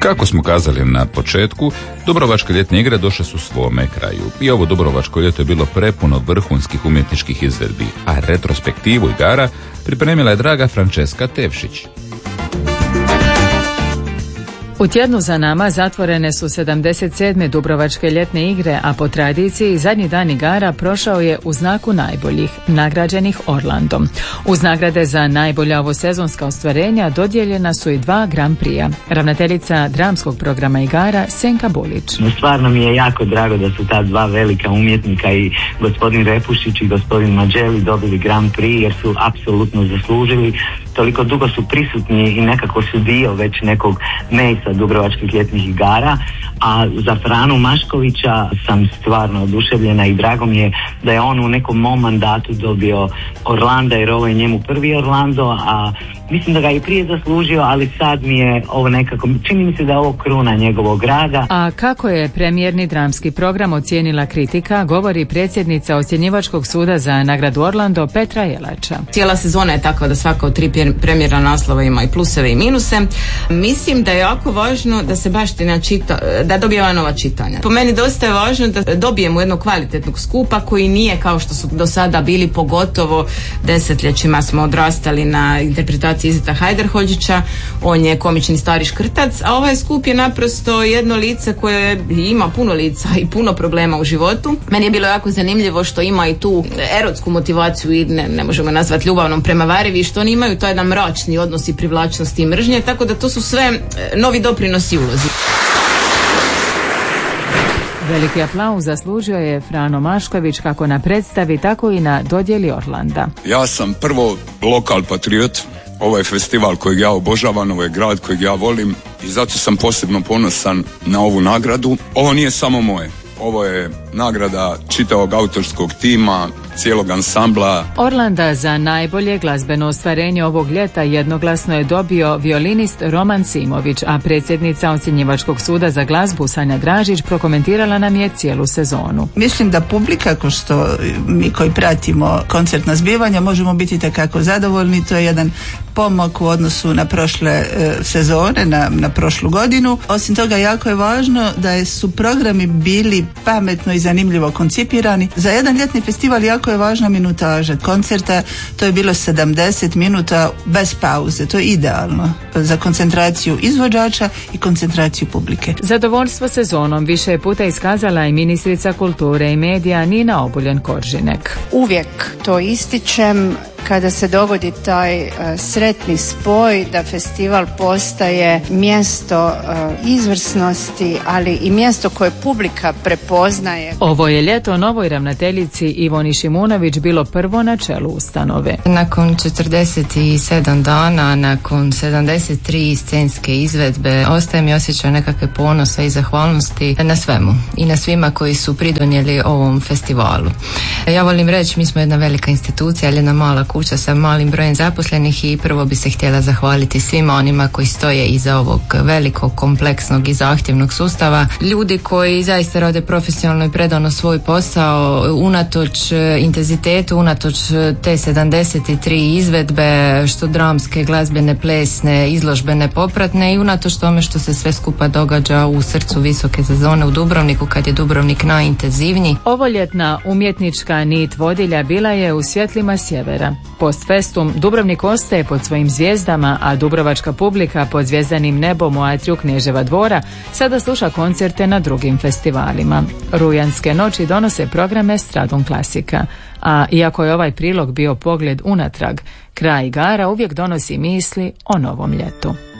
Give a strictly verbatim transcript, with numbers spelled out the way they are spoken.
Kako smo kazali na početku, Dubrovačke ljetne igre došle su svome kraju. I ovo Dubrovačko ljeto je bilo prepuno vrhunskih umjetničkih izvedbi, a retrospektivu igara pripremila je draga Franceska Tevšić. U tjednu za nama zatvorene su sedamdeset sedme Dubrovačke ljetne igre, a po tradiciji zadnji dan igara prošao je u znaku najboljih, nagrađenih Orlandom. Uz nagrade za najbolja ovosezonska ostvarenja dodijeljena su i dva Grand Prix-a. Ravnateljica dramskog programa igara Senka Bulić. Stvarno mi je jako drago da su ta dva velika umjetnika, i gospodin Repušić i gospodin Mađeli, dobili Grand Prix jer su apsolutno zaslužili. Toliko dugo su prisutni i nekako su dio već nekog mesa Dubrovačkih ljetnih igara, a za Franu Maškovića sam stvarno oduševljena i drago mi je da je on u nekom mom mandatu dobio Orlanda, jer ovo je njemu prvi Orlando, a mislim da ga je i prije zaslužio, ali sad mi je ovo nekako, čini mi se da je ovo kruna njegovog rada. A kako je premijerni dramski program ocijenila kritika, govori predsjednica ocjenjivačkog suda za nagradu Orlando Petra Jelača. Cijela sezona je takva da svaka od tri premijerna naslova ima i pluseve i minuse. Mislim da je jako važno da se baština čita, da dobije nova čitanja. Po meni dosta je važno da dobijemo jednog kvalitetnog skupa koji nije kao što su do sada bili, pogotovo desetljećima smo odrastali na interpretaciji Izeta Hajderhođića. On je komični stari škrtac, a ovaj skup je naprosto jedno lice koje ima puno lica i puno problema u životu. Meni je bilo jako zanimljivo što ima i tu erotsku motivaciju i ne, ne možemo nazvati ljubavnom prema Varivi, što oni imaju to jedan mračni odnos i privlačnosti i mržnje, tako da to su sve novi doprinosi ulozi. Veliki aplauz zaslužio je Frano Mašković kako na predstavi, tako i na dodjeli Orlanda. Ja sam prvo lokal patriot. Ovo je festival kojeg ja obožavam, ovo je grad kojeg ja volim i zato sam posebno ponosan na ovu nagradu. Ovo nije samo moje. Ovo je nagrada čitavog autorskog tima, cijelog ansambla. Orlanda za najbolje glazbeno ostvarenje ovog ljeta jednoglasno je dobio violinist Roman Simović, a predsjednica ocjenjivačkog suda za glazbu Sanja Dražić prokomentirala nam je cijelu sezonu. Mislim da publika, ko što mi koji pratimo koncertna zbivanja, možemo biti takako zadovoljni. To je jedan pomak u odnosu na prošle e, sezone, na, na prošlu godinu. Osim toga, jako je važno da su programi bili pametno i zanimljivo koncipirani. Za jedan ljetni festival jako je važna minutaža koncerta. To je bilo sedamdeset minuta bez pauze. To je idealno za koncentraciju izvođača i koncentraciju publike. Zadovoljstvo sezonom više je puta iskazala i ministrica kulture i medija Nina Obuljen-Koržinek. Uvijek to ističem kada se dogodi taj uh, sretni spoj da festival postaje mjesto uh, izvrsnosti, ali i mjesto koje publika prepoznaje. Ovo je ljeto novoj ravnateljici Ivoni Šimunović bilo prvo na čelu ustanove. Nakon četrdeset sedam dana, nakon sedamdeset tri scenske izvedbe, ostaje mi osjećaj nekakve ponosa i zahvalnosti na svemu i na svima koji su pridonijeli ovom festivalu. Ja volim reći, mi smo jedna velika institucija, ali jedna mala kuća sa malim brojem zaposlenih i prvo bi se htjela zahvaliti svima onima koji stoje iza ovog velikog, kompleksnog i zahtjevnog sustava. Ljudi koji zaista rade profesionalno i predano svoj posao, unatoč intenzitetu, unatoč te sedamdeset tri izvedbe, što dramske, glazbene, plesne, izložbene, popratne, i unatoč tome što se sve skupa događa u srcu visoke sezone u Dubrovniku, kad je Dubrovnik najintenzivniji. Ovoljetna umjetnička nit vodilja bila je u svjetlima sjevera. Post festum Dubrovnik ostaje pod svojim zvijezdama, a dubrovačka publika pod zvjezdanim nebom u atriju Kneževa dvora sada sluša koncerte na drugim festivalima. Rujanske noći donose programe Stradum klasika, a iako je ovaj prilog bio pogled unatrag, kraj igara uvijek donosi misli o novom ljetu.